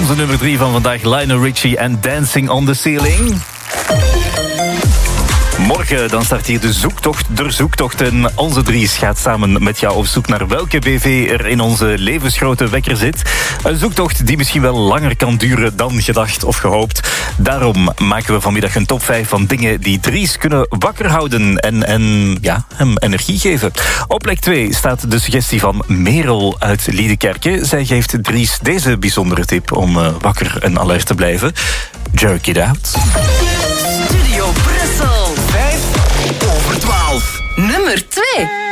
Onze nummer 3 van vandaag, Lionel Richie en Dancing on the Ceiling. Morgen dan start hier de zoektocht. En onze Dries gaat samen met jou op zoek naar welke BV er in onze levensgrote wekker zit. Een zoektocht die misschien wel langer kan duren dan gedacht of gehoopt. Daarom maken we vanmiddag een top 5 van dingen die Dries kunnen wakker houden en hem energie geven. Op plek 2 staat de suggestie van Merel uit Liedekerke. Zij geeft Dries deze bijzondere tip om wakker en alert te blijven. Jerk it out. Studio Brussel. 5 over 12. Nummer 2.